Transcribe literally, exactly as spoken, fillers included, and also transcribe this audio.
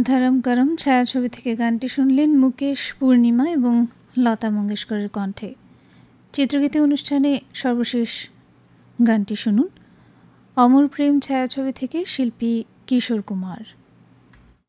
অন্ধারম করম ছায়াছবি থেকে গানটি শুনলেন মুকেশ, পূর্ণিমা এবং লতা মঙ্গেশকরের কণ্ঠে। চিত্রগীতি অনুষ্ঠানে সর্বশেষ গানটি শুনুন অমর প্রেম ছায়াছবি থেকে শিল্পী কিশোর কুমার।